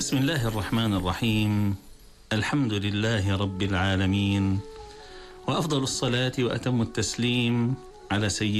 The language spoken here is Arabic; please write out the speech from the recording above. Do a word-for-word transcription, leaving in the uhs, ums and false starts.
بسم الله الرحمن الرحيم. الحمد لله رب العالمين، وأفضل الصلاة وأتم التسليم على سيدنا